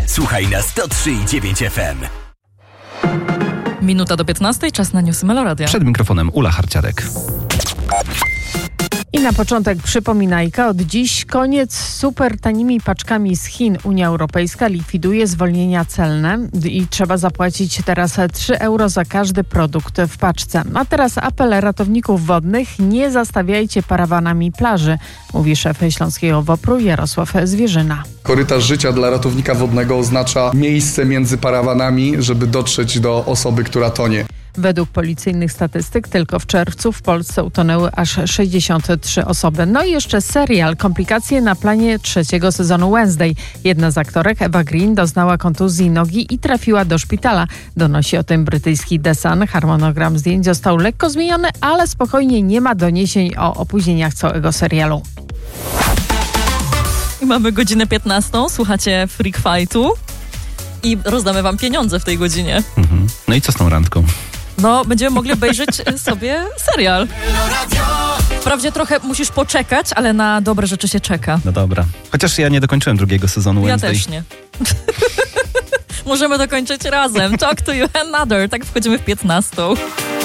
Słuchaj na 103,9 FM. Minuta do 15, czas na newsy Meloradia. Przed mikrofonem Ula Harciarek. I na początek przypominajka, od dziś koniec z super tanimi paczkami z Chin. Unia Europejska likwiduje zwolnienia celne i trzeba zapłacić teraz 3 euro za każdy produkt w paczce. A teraz apel ratowników wodnych: nie zastawiajcie parawanami plaży, mówi szef Śląskiego WOPR-u Jarosław Zwierzyna. Korytarz życia dla ratownika wodnego oznacza miejsce między parawanami, żeby dotrzeć do osoby, która tonie. Według policyjnych statystyk tylko w czerwcu w Polsce utonęły aż 63 osoby. No i jeszcze serial. Komplikacje na planie 3. sezonu Wednesday. Jedna z aktorek, Eva Green, doznała kontuzji nogi i trafiła do szpitala. Donosi o tym brytyjski The Sun. Harmonogram zdjęć został lekko zmieniony, ale spokojnie, nie ma doniesień o opóźnieniach całego serialu. I mamy godzinę 15, słuchacie Freak Fightu i rozdamy wam pieniądze w tej godzinie. No i co z tą randką? No, będziemy mogli obejrzeć sobie serial. Wprawdzie trochę musisz poczekać, ale na dobre rzeczy się czeka. No dobra. Chociaż ja nie dokończyłem 2. sezonu Wednesday. Ja też nie. Możemy dokończyć razem. Talk to you another. Tak wchodzimy w 15.